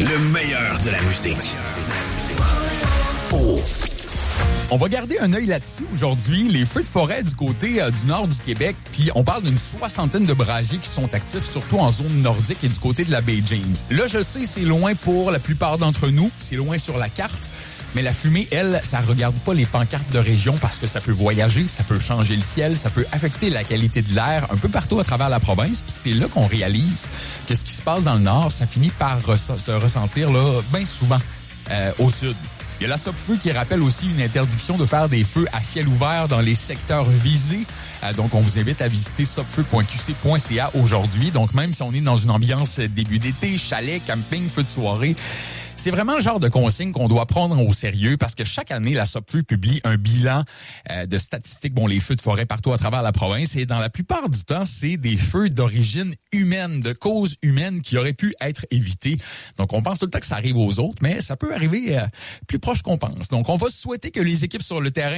Le meilleur de la musique. Oh. On va garder un œil là-dessus aujourd'hui. Les feux de forêt du côté du nord du Québec, puis on parle d'une 60aine de brasiers qui sont actifs, surtout en zone nordique et du côté de la baie James. Là, je sais, c'est loin pour la plupart d'entre nous. C'est loin sur la carte. Mais la fumée, elle, ça regarde pas les pancartes de région parce que ça peut voyager, ça peut changer le ciel, ça peut affecter la qualité de l'air un peu partout à travers la province. Puis c'est là qu'on réalise que ce qui se passe dans le nord, ça finit par se ressentir là bien souvent au sud. Il y a la SOPFEU qui rappelle aussi une interdiction de faire des feux à ciel ouvert dans les secteurs visés. Donc, on vous invite à visiter sopfeu.qc.ca aujourd'hui. Donc, même si on est dans une ambiance début d'été, chalet, camping, feu de soirée, c'est vraiment le genre de consigne qu'on doit prendre au sérieux parce que chaque année, la SOPFEU publie un bilan de statistiques, les feux de forêt partout à travers la province. Et dans la plupart du temps, c'est des feux d'origine humaine, de cause humaine qui auraient pu être évités. Donc, on pense tout le temps que ça arrive aux autres, mais ça peut arriver plus proche qu'on pense. Donc, on va souhaiter que les équipes sur le terrain